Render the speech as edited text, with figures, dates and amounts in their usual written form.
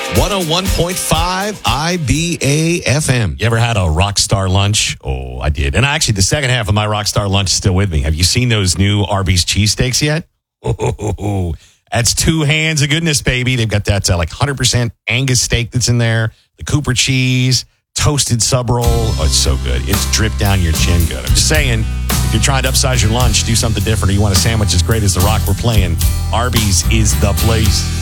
101.5 IBA FM. You ever had a Rockstar lunch? Oh, I did. And actually, the second half of my Rockstar lunch is still with me. Have you seen those new Arby's cheesesteaks yet? Oh, that's two hands of goodness, baby. They've got that like 100% Angus steak that's in there, the Cooper cheese, toasted sub roll. Oh, it's so good. It's dripped down your chin good. I'm just saying, if you're trying to upsize your lunch, do something different, or you want a sandwich as great as the Rock we're playing, Arby's is the place.